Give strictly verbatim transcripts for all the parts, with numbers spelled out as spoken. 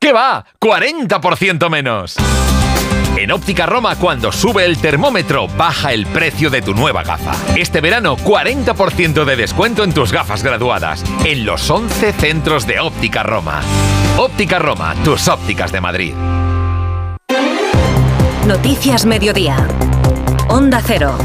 ¿Qué va? ¡cuarenta por ciento menos! En Óptica Roma, cuando sube el termómetro, baja el precio de tu nueva gafa. Este verano, cuarenta por ciento de descuento en tus gafas graduadas, en los once centros de Óptica Roma. Óptica Roma, tus ópticas de Madrid. Noticias Mediodía. Onda Cero.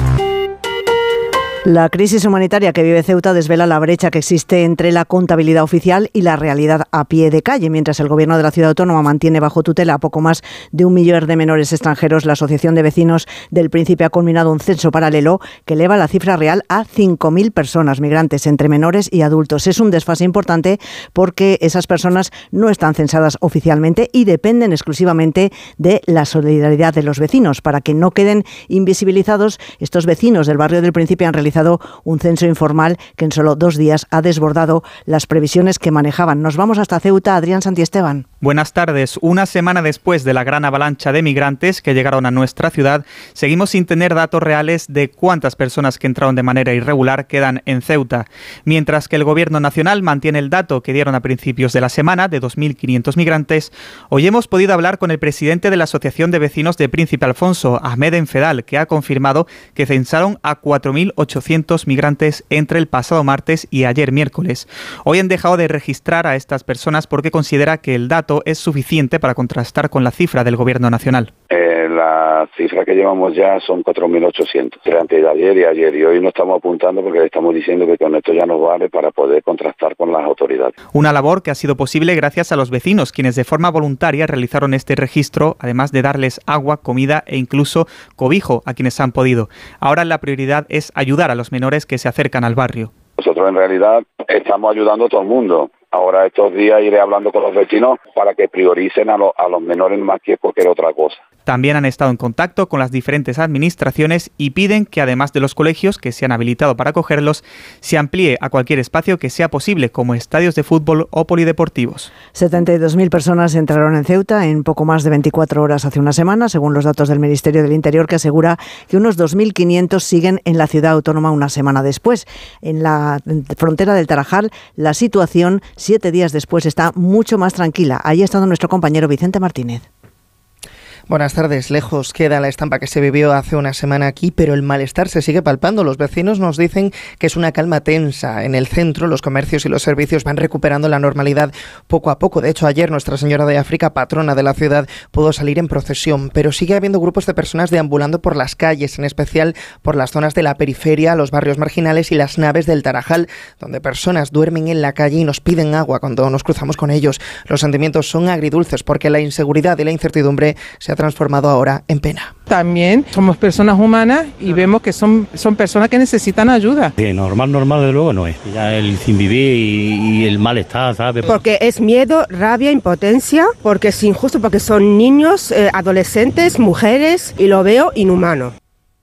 La crisis humanitaria que vive Ceuta desvela la brecha que existe entre la contabilidad oficial y la realidad a pie de calle. Mientras el gobierno de la ciudad autónoma mantiene bajo tutela a poco más de un millón de menores extranjeros, la Asociación de Vecinos del Príncipe ha culminado un censo paralelo que eleva la cifra real a cinco mil personas migrantes entre menores y adultos. Es un desfase importante porque esas personas no están censadas oficialmente y dependen exclusivamente de la solidaridad de los vecinos. Para que no queden invisibilizados, estos vecinos del barrio del Príncipe han realizado un censo informal que en solo dos días ha desbordado las previsiones que manejaban. Nos vamos hasta Ceuta. Adrián Santiesteban. Buenas tardes. Una semana después de la gran avalancha de migrantes que llegaron a nuestra ciudad, seguimos sin tener datos reales de cuántas personas que entraron de manera irregular quedan en Ceuta. Mientras que el Gobierno Nacional mantiene el dato que dieron a principios de la semana de dos mil quinientos migrantes, hoy hemos podido hablar con el presidente de la Asociación de Vecinos de Príncipe Alfonso, Ahmed Enfedal, que ha confirmado que censaron a cuatro mil ochocientos migrantes entre el pasado martes y ayer miércoles. Hoy han dejado de registrar a estas personas porque considera que el dato es suficiente para contrastar con la cifra del Gobierno Nacional. Eh, la cifra que llevamos ya son cuatro mil ochocientos. Antes de ayer y ayer y hoy no estamos apuntando porque le estamos diciendo que con esto ya nos vale para poder contrastar con las autoridades. Una labor que ha sido posible gracias a los vecinos, quienes de forma voluntaria realizaron este registro, además de darles agua, comida e incluso cobijo a quienes han podido. Ahora la prioridad es ayudar a los menores que se acercan al barrio. Nosotros en realidad estamos ayudando a todo el mundo. Ahora estos días iré hablando con los vecinos para que prioricen a, lo, a los menores más que cualquier otra cosa. También han estado en contacto con las diferentes administraciones y piden que además de los colegios que se han habilitado para acogerlos, se amplíe a cualquier espacio que sea posible, como estadios de fútbol o polideportivos. setenta y dos mil personas entraron en Ceuta en poco más de veinticuatro horas hace una semana, según los datos del Ministerio del Interior, que asegura que unos dos mil quinientos siguen en la ciudad autónoma una semana después. En la frontera del Tarajal, la situación siete días después está mucho más tranquila. Ahí ha estado nuestro compañero Vicente Martínez. Buenas tardes. Lejos queda la estampa que se vivió hace una semana aquí, pero el malestar se sigue palpando. Los vecinos nos dicen que es una calma tensa. En el centro, los comercios y los servicios van recuperando la normalidad poco a poco. De hecho, ayer Nuestra Señora de África, patrona de la ciudad, pudo salir en procesión, pero sigue habiendo grupos de personas deambulando por las calles, en especial por las zonas de la periferia, los barrios marginales y las naves del Tarajal, donde personas duermen en la calle y nos piden agua cuando nos cruzamos con ellos. Los sentimientos son agridulces porque la inseguridad y la incertidumbre se ha transformado ahora en pena. También somos personas humanas y vemos que son, son personas que necesitan ayuda. Sí, normal, normal de luego no es. Ya el sin vivir y, y el malestar, ¿sabes? Porque es miedo, rabia, impotencia, porque es injusto, porque son niños, eh, adolescentes, mujeres, y lo veo inhumano.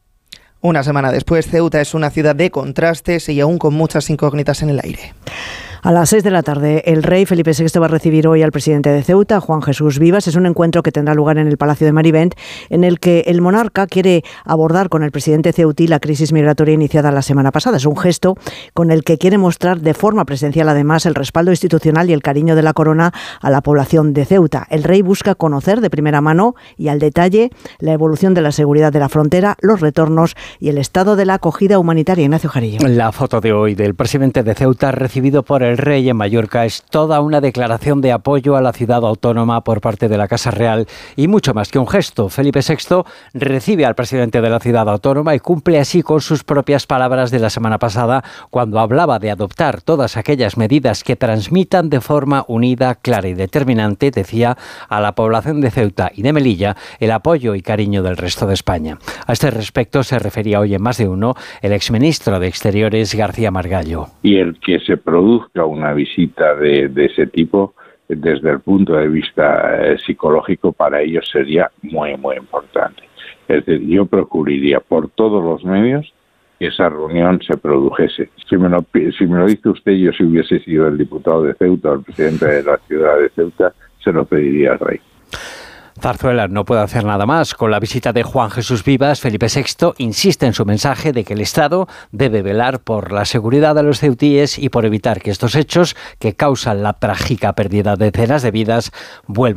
Una semana después, Ceuta es una ciudad de contrastes y aún con muchas incógnitas en el aire. A las seis de la tarde, el rey Felipe sexto va a recibir hoy al presidente de Ceuta, Juan Jesús Vivas. Es un encuentro que tendrá lugar en el Palacio de Marivent, en el que el monarca quiere abordar con el presidente ceutí la crisis migratoria iniciada la semana pasada. Es un gesto con el que quiere mostrar de forma presencial, además, el respaldo institucional y el cariño de la corona a la población de Ceuta. El rey busca conocer de primera mano y al detalle la evolución de la seguridad de la frontera, los retornos y el estado de la acogida humanitaria. Ignacio Jarillo. La foto de hoy del presidente de Ceuta recibido por el rey en Mallorca es toda una declaración de apoyo a la ciudad autónoma por parte de la Casa Real y mucho más que un gesto. Felipe sexto recibe al presidente de la ciudad autónoma y cumple así con sus propias palabras de la semana pasada cuando hablaba de adoptar todas aquellas medidas que transmitan de forma unida, clara y determinante, decía, a la población de Ceuta y de Melilla el apoyo y cariño del resto de España. A este respecto se refería hoy en Más de Uno el exministro de Exteriores García Margallo. Y el que se produzca una visita de, de ese tipo, desde el punto de vista eh, psicológico, para ellos sería muy, muy importante. Es decir, yo procuraría por todos los medios que esa reunión se produjese. Si me lo, si me lo dice usted, yo si hubiese sido el diputado de Ceuta o el presidente de la ciudad de Ceuta, se lo pediría al rey. Zarzuela no puede hacer nada más. Con la visita de Juan Jesús Vivas, Felipe sexto insiste en su mensaje de que el Estado debe velar por la seguridad de los ceutíes y por evitar que estos hechos, que causan la trágica pérdida de decenas de vidas, vuelvan